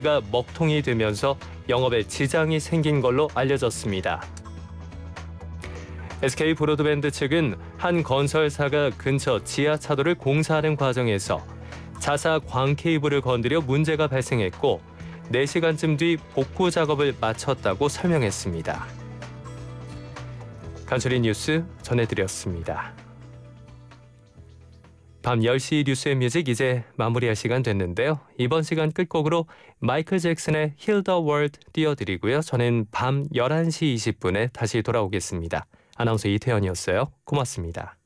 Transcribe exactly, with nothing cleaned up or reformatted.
가 먹통이 되면서 영업에 지장이 생긴 걸로 알려졌습니다. 에스케이 브로드밴드 측은 한 건설사가 근처 지하차도를 공사하는 과정에서 자사 광 케이블을 건드려 문제가 발생했고 네 시간쯤 뒤 복구 작업을 마쳤다고 설명했습니다. 간추린 뉴스 전해드렸습니다. 밤 열 시 뉴스의 뮤직 이제 마무리할 시간 됐는데요. 이번 시간 끝곡으로 마이클 잭슨의 Heal the World 띄워드리고요. 저는 밤 열한 시 이십 분에 다시 돌아오겠습니다. 아나운서 이태현이었어요. 고맙습니다.